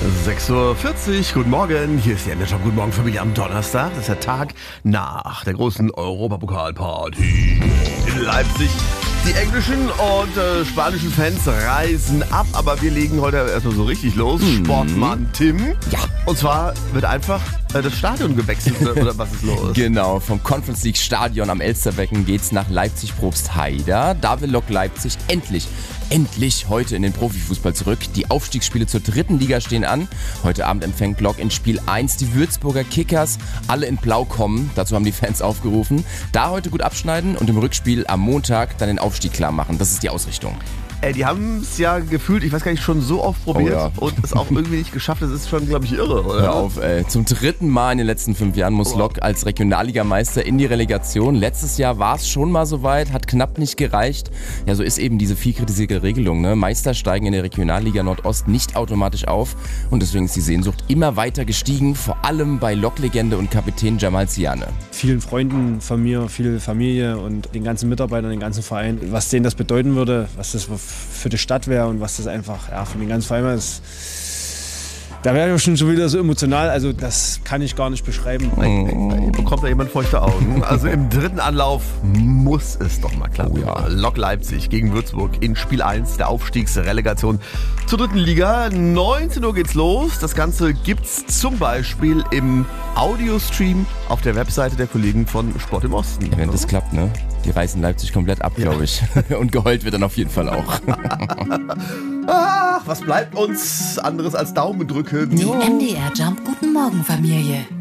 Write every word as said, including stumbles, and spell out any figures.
sechs Uhr vierzig, guten Morgen, hier ist der Ende schon. Guten Morgen Familie am Donnerstag, das ist der Tag nach der großen Europapokalparty in Leipzig. Die englischen und äh, spanischen Fans reisen ab, aber wir legen heute erstmal so richtig los. Mhm. Sportmann Tim. Ja. Und zwar wird einfach äh, das Stadion gewechselt, oder was ist los? Genau, vom Conference League Stadion am Elsterbecken geht's nach Leipzig-Probstheida. Da will Lok Leipzig endlich, endlich heute in den Profifußball zurück. Die Aufstiegsspiele zur dritten Liga stehen an. Heute Abend empfängt Lok in Spiel eins die Würzburger Kickers. Alle in Blau kommen, dazu haben die Fans aufgerufen. Da heute gut abschneiden und im Rückspiel am Montag dann den Aufstieg klar machen. Das ist die Ausrichtung. Ey, die haben es ja gefühlt, ich weiß gar nicht, schon so oft probiert oh ja. und es auch irgendwie nicht geschafft. Das ist schon, glaube ich, irre, oder? Hör auf, ey. Zum dritten Mal in den letzten fünf Jahren muss oh. Lok als Regionalligameister in die Relegation. Letztes Jahr war es schon mal soweit, hat knapp nicht gereicht. Ja, so ist eben diese viel kritisierte Regelung. Ne? Meister steigen in der Regionalliga Nordost nicht automatisch auf und deswegen ist die Sehnsucht immer weiter gestiegen, vor allem bei Lok-Legende und Kapitän Jamal Ziane. Vielen Freunden von mir, viel Familie und den ganzen Mitarbeitern, den ganzen Verein, was denen das bedeuten würde, was das für die Stadt wäre und was das einfach ja, für den ganzen Verein ist. Da wäre ich schon schon wieder so emotional, also das kann ich gar nicht beschreiben. Hier bekommt da jemand feuchte Augen. Also im dritten Anlauf muss es doch mal klappen. Oh ja. Lok Leipzig gegen Würzburg in Spiel eins der Aufstiegsrelegation zur dritten Liga. neunzehn Uhr geht's los. Das Ganze gibt's zum Beispiel im Audiostream auf der Webseite der Kollegen von Sport im Osten. Ja, wenn das klappt, ne? Die reißen Leipzig komplett ab, glaube ja. ich. Und geheult wird dann auf jeden Fall auch. Ach, was bleibt uns anderes als Daumen drücken? Die M D R Jump Guten Morgen Familie.